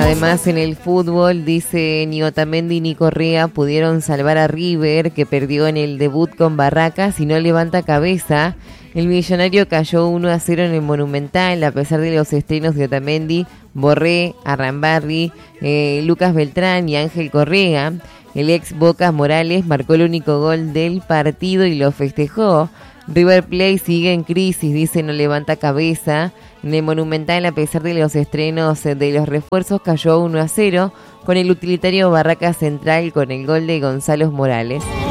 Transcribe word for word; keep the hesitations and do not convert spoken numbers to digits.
Además, en el fútbol, dice, ni Otamendi ni Correa pudieron salvar a River, que perdió en el debut con Barracas y no levanta cabeza. El Millonario cayó uno a cero en el Monumental, a pesar de los estrenos de Otamendi, Borré, Arrambarri, eh, Lucas Beltrán y Ángel Correa. El ex Boca Morales marcó el único gol del partido y lo festejó. River Plate sigue en crisis, dice, no levanta cabeza. En el Monumental, a pesar de los estrenos de los refuerzos, cayó uno a cero con el utilitario Barracas Central con el gol de Gonzalo Morales.